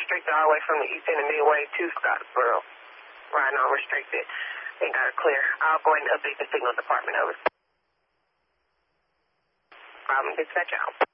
restricted all the way from the east end of Midway to Scottsboro. Riding on restricted. Ain't got it clear. I'll go ahead and update the signal department. Over. Dispatch out.